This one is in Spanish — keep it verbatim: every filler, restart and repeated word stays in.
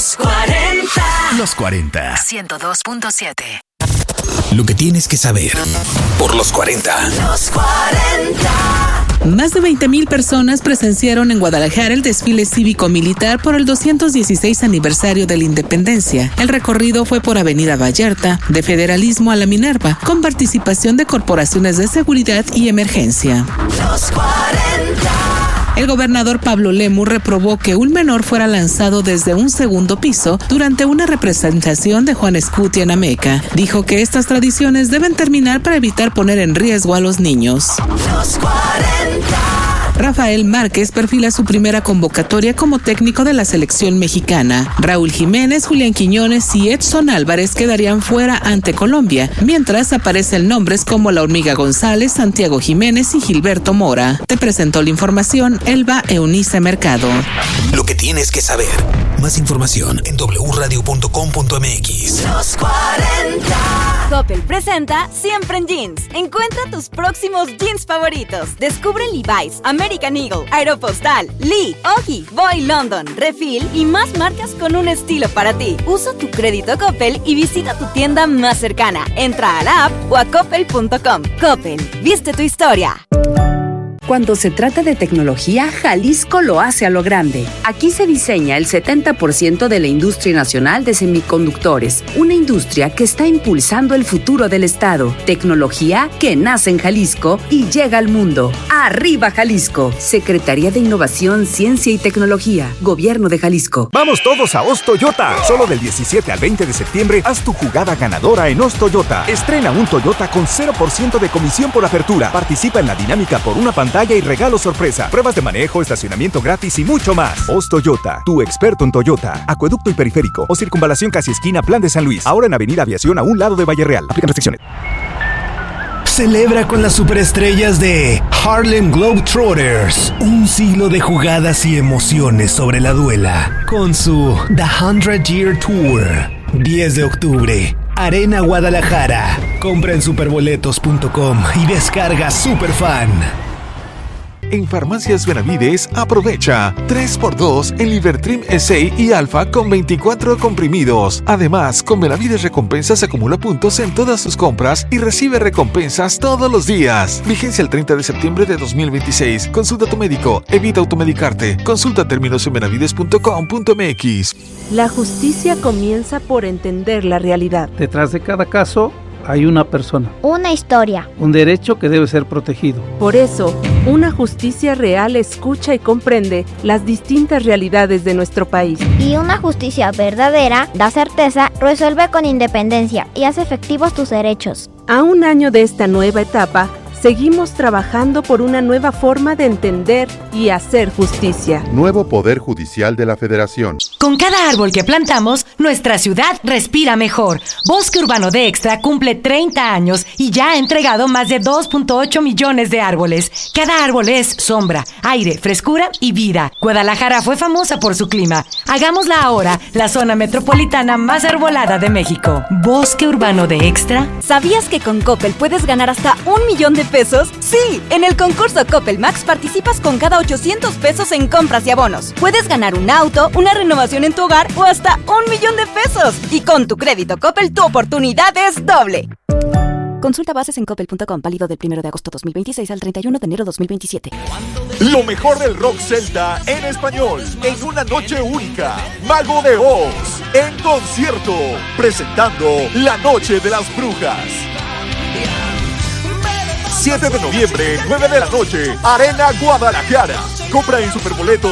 Los cuarenta. Los cuarenta. ciento dos punto siete. Lo que tienes que saber por los cuarenta. Los cuarenta. Más de veinte mil personas presenciaron en Guadalajara el desfile cívico-militar por el doscientos dieciséis aniversario de la independencia. El recorrido fue por Avenida Vallarta, de Federalismo a la Minerva, con participación de corporaciones de seguridad y emergencia. Los cuarenta. El gobernador Pablo Lemus reprobó que un menor fuera lanzado desde un segundo piso durante una representación de Juan Escutia en Ameca. Dijo que estas tradiciones deben terminar para evitar poner en riesgo a los niños. Los cuarenta. Rafael Márquez perfila su primera convocatoria como técnico de la selección mexicana. Raúl Jiménez, Julián Quiñones y Edson Álvarez quedarían fuera ante Colombia, mientras aparecen nombres como La Hormiga González, Santiago Jiménez y Gilberto Mora. Te presentó la información Elba Eunice Mercado. Lo que tienes que saber. Más información en doble u radio punto com punto m x. Los cuarenta. Coppel presenta Siempre en Jeans. Encuentra tus próximos jeans favoritos. Descubre Levi's, American Eagle, Aeropostal, Lee, Ogi, Boy London, Refill y más marcas con un estilo para ti. Usa tu crédito Coppel y visita tu tienda más cercana. Entra a la app o a coppel punto com. Coppel, viste tu historia. Cuando se trata de tecnología, Jalisco lo hace a lo grande. Aquí se diseña el setenta por ciento de la industria nacional de semiconductores, una industria que está impulsando el futuro del estado. Tecnología que nace en Jalisco y llega al mundo. ¡Arriba Jalisco! Secretaría de Innovación, Ciencia y Tecnología, Gobierno de Jalisco. ¡Vamos todos a Oz Toyota! Solo del diecisiete al veinte de septiembre, haz tu jugada ganadora en Oz Toyota. Estrena un Toyota con cero por ciento de comisión por apertura. Participa en la dinámica por una pantalla y regalo sorpresa, pruebas de manejo, estacionamiento gratis y mucho más. Oz Toyota, tu experto en Toyota. Acueducto y periférico o circunvalación casi esquina Plan de San Luis. Ahora en Avenida Aviación a un lado de Valle Real. Aplican restricciones. Celebra con las superestrellas de Harlem Globetrotters un siglo de jugadas y emociones sobre la duela con su The hundred Year Tour. diez de octubre, Arena Guadalajara. Compra en superboletos punto com y descarga Superfan. En Farmacias Benavides, aprovecha tres por dos en Libertrim S A y Alfa con veinticuatro comprimidos. Además, con Benavides Recompensas acumula puntos en todas sus compras y recibe recompensas todos los días. Vigencia el treinta de septiembre de dos mil veintiséis. Consulta a tu médico. Evita automedicarte. Consulta términos en benavides punto com punto m x. La justicia comienza por entender la realidad. Detrás de cada caso hay una persona. Una historia. Un derecho que debe ser protegido. Por eso, una justicia real escucha y comprende las distintas realidades de nuestro país. Y una justicia verdadera da certeza, resuelve con independencia y hace efectivos tus derechos. A un año de esta nueva etapa, seguimos trabajando por una nueva forma de entender y hacer justicia. Nuevo Poder Judicial de la Federación. Con cada árbol que plantamos, nuestra ciudad respira mejor. Bosque Urbano de Extra cumple treinta años y ya ha entregado más de dos punto ocho millones de árboles. Cada árbol es sombra, aire, frescura y vida. Guadalajara fue famosa por su clima. Hagámosla ahora la zona metropolitana más arbolada de México. Bosque Urbano de Extra. ¿Sabías que con Coppel puedes ganar hasta un millón de pesos? Sí, en el concurso Coppel Max participas con cada ochocientos pesos en compras y abonos. Puedes ganar un auto, una renovación en tu hogar o hasta un millón de pesos. Y con tu crédito Coppel tu oportunidad es doble. Consulta bases en coppel punto com, válido del primero de agosto dos mil veintiséis al treinta y uno de enero dos mil veintisiete. Lo mejor del rock celta en español, en una noche única. Mago de Oz, en concierto, presentando La Noche de las Brujas. siete de noviembre, nueve de la noche, Arena Guadalajara. Compra en Superboletos.